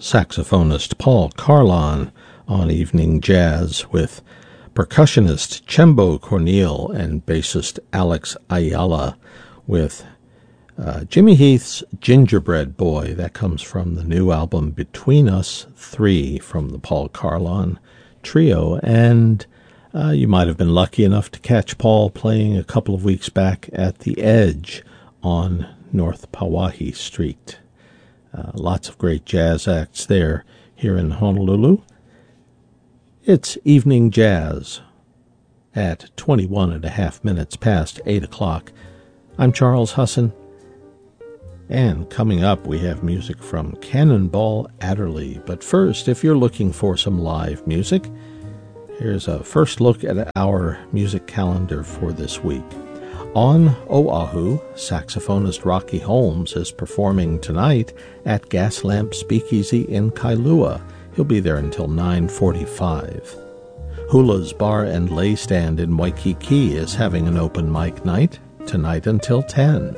saxophonist Paul Carlon on Evening Jazz with percussionist Chembo Corneal and bassist Alex Ayala with Jimmy Heath's Gingerbread Boy. That comes from the new album Between Us 3 from the Paul Carlon Trio. And you might have been lucky enough to catch Paul playing a couple of weeks back at The Edge on North Pauahi Street. Lots of great jazz acts there here in Honolulu. It's Evening Jazz at 21 and a half minutes past 8 o'clock. I'm Charles Husson, and coming up we have music from Cannonball Adderley. But first, if you're looking for some live music, here's a first look at our music calendar for this week. On Oahu, saxophonist Rocky Holmes is performing tonight at Gaslamp Speakeasy in Kailua. He'll be there until 9:45. Hula's Bar and Lay Stand in Waikiki is having an open mic night tonight until 10.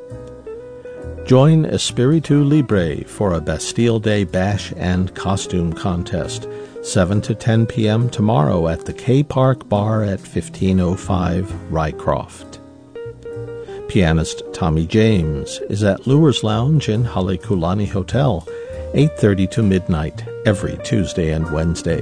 Join Espiritu Libre for a Bastille Day bash and costume contest, 7 to 10 p.m. tomorrow at the K Park Bar at 1505 Rycroft. Pianist Tommy James is at Lures Lounge in Halekulani Hotel, 8:30 to midnight, every Tuesday and Wednesday.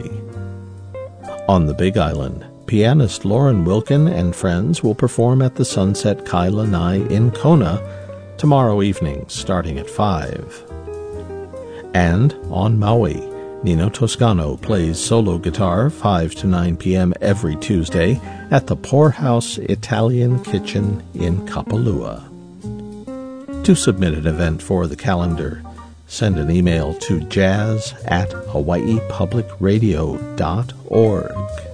On the Big Island, pianist Lauren Wilkin and friends will perform at the Sunset Kai Lanai in Kona tomorrow evening, starting at 5. And on Maui, Nino Toscano plays solo guitar 5 to 9 p.m. every Tuesday at the Poorhouse Italian Kitchen in Kapalua. To submit an event for the calendar, send an email to jazz@hawaiipublicradio.org.